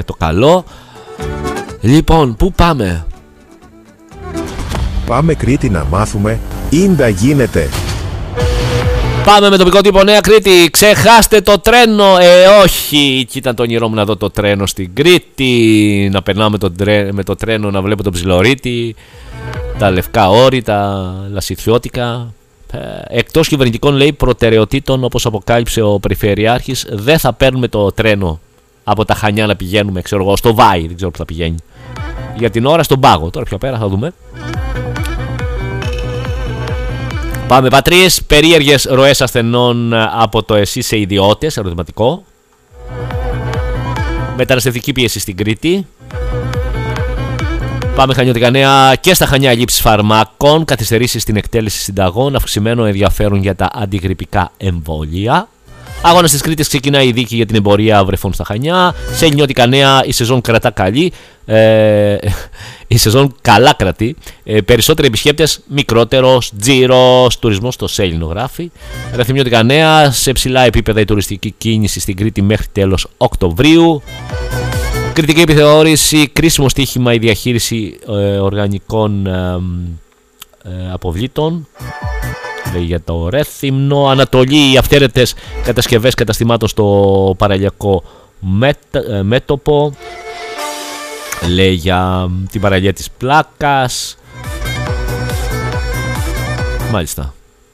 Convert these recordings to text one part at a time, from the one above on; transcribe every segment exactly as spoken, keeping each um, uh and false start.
το καλό. Λοιπόν, πού πάμε? Πάμε Κρήτη να μάθουμε. Ίντα γίνεται. Πάμε με τοπικό τύπο Νέα Κρήτη. Ξεχάστε το τρένο. Ε, όχι. Κι ήταν το όνειρό μου να δω το τρένο στην Κρήτη. Να περνάω με το, τρέ... με το τρένο, να βλέπω τον Ψιλορίτη, τα λευκά όρη, τα λασιθιώτικα. Εκτός κυβερνητικών, λέει, προτεραιοτήτων, όπως αποκάλυψε ο Περιφερειάρχης, δεν θα παίρνουμε το τρένο από τα Χανιά να πηγαίνουμε, ξέρω εγώ, στο Βάι. Δεν ξέρω που θα πηγαίνει. Για την ώρα στον Πάγο. Τώρα πιο πέρα θα δούμε. Πάμε πατρίες. Περίεργες ροές ασθενών από το ΕΣΥ σε ιδιώτες. Ερωτηματικό. Μεταναστευτική πίεση στην Κρήτη. Πάμε χανιώτικα νέα. Και στα Χανιά λήψεις φαρμάκων. Καθυστερήσεις στην εκτέλεση συνταγών. Αυξημένο ενδιαφέρον για τα αντιγρυπικά εμβόλια. Αγώνας της Κρήτης, ξεκινάει η δίκη για την εμπορία βρεφών στα Χανιά. Σε νιώτικα νέα, η σεζόν κρατά καλή. Ε, η σεζόν καλά κρατεί. Ε, περισσότεροι επισκέπτες, μικρότερος τζίρος, τουρισμός στο Σέλινο γράφει. Ρεθυμιώτικα νέα, σε ψηλά επίπεδα η τουριστική κίνηση στην Κρήτη μέχρι τέλος Οκτωβρίου. Κριτική επιθεώρηση, κρίσιμο στοίχημα η διαχείριση ε, οργανικών ε, ε, αποβλήτων. Λέει για το Ρέθυμνο. Ανατολή, οι αυθαίρετες κατασκευές καταστημάτων στο παραλιακό μέτα, μέτωπο. Λέει για την παραλία της Πλάκας. Μάλιστα.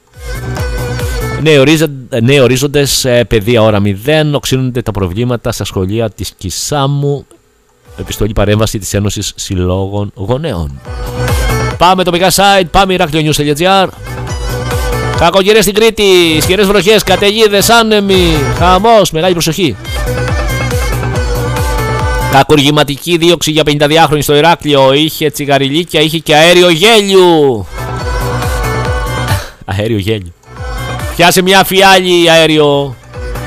Νέοι ορίζοντες, παιδεία ώρα μηδέν. Οξύνονται τα προβλήματα στα σχολεία της Κισάμου. Επιστολή παρέμβαση της Ένωσης Συλλόγων Γονέων. Πάμε τοπικά site. Πάμε ηράκλειο.news.gr. Κακοκαιρία στην Κρήτη. Ισχυρές βροχές, καταιγίδες, άνεμοι. Χαμός, μεγάλη προσοχή. Κακουργηματική δίωξη για πενηνταδυάχρονη στο Ηράκλειο. Είχε τσιγαριλίκια, είχε και αέριο γέλιου. Αέριο γέλιου. Πιάσε μια φιάλη αέριο.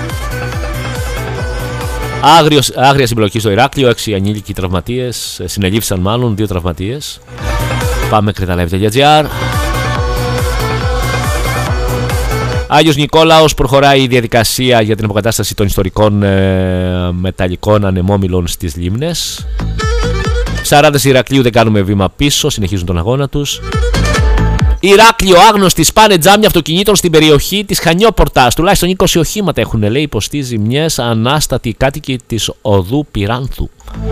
Άγριος, άγρια συμπλοκή στο Ηράκλειο. Έξι ανήλικοι τραυματίες. Συνελήφθησαν μάλλον δύο τραυματίες. Πάμε κρεταλάιβ.gr. Άγιος Νικόλαος, προχωράει η διαδικασία για την αποκατάσταση των ιστορικών ε, μεταλλικών ανεμόμυλων στις λίμνες. Σαράδες Ηρακλείου δεν κάνουμε βήμα πίσω, συνεχίζουν τον αγώνα τους. Ηράκλειο, άγνωστοι σπάνε τζάμια αυτοκινήτων στην περιοχή της Χανιόπορτας. Τουλάχιστον είκοσι οχήματα έχουν, λέει, υποστεί ζημιές, ανάστατοι κάτοικοι της οδού Πυράνθου.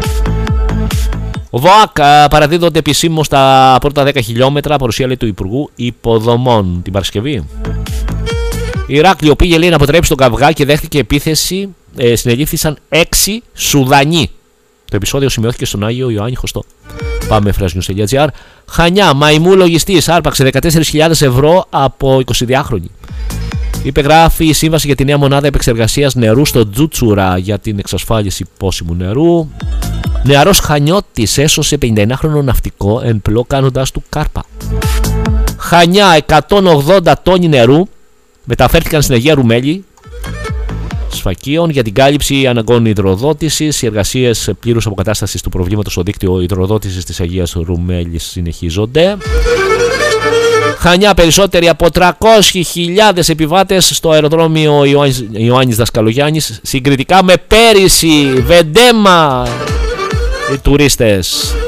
Ο ΒΟΑΚ παραδίδονται επισήμως τα πρώτα δέκα χιλιόμετρα, παρουσία, λέει, του Υπουργού Υποδομών την Παρασκευή. Ηράκλειο πήγε, λέει, να αποτρέψει τον καυγά και δέχτηκε επίθεση. Ε, συνελήφθησαν έξι Σουδανοί. Το επεισόδιο σημειώθηκε στον Άγιο Ιωάννη Χωστό. Πάμε φράσνιους.gr. Χανιά, μαϊμού λογιστής άρπαξε δεκατέσσερις χιλιάδες ευρώ από εικοσιδυάχρονη. Υπεγράφει η σύμβαση για τη νέα μονάδα επεξεργασίας νερού στο Τζούτσουρα για την εξασφάλιση πόσιμου νερού. Νεαρός Χανιώτης έσωσε πενηνταεννάχρονο ναυτικό εν πλώ κάνοντας του κάρπα. Χανιά, εκατόν ογδόντα τόνοι νερού μεταφέρθηκαν στην Αγία Ρουμέλη Σφακίων για την κάλυψη αναγκών υδροδότησης. Οι εργασίες πλήρους αποκατάστασης του προβλήματος στο δίκτυο υδροδότησης της Αγίας Ρουμέλης συνεχίζονται. Χανιά, περισσότεροι από τριακόσιες χιλιάδες επιβάτες στο αεροδρόμιο Ιωάννης, Ιωάννης Δασκαλογιάννης, συγκριτικά με πέρυσι. Βεντέμα οι τουρίστες.